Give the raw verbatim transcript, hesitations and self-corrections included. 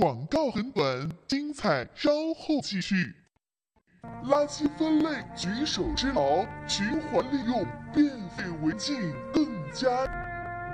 广告很短，精彩稍后继续。垃圾分类举手之劳，循环利用，变废为进，更加。